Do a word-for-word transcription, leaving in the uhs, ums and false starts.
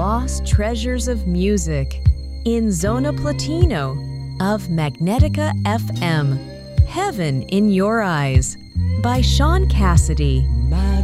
lost treasures of music in Zona Platino of Magnetica F M. Heaven in Your Eyes by Sean Cassidy.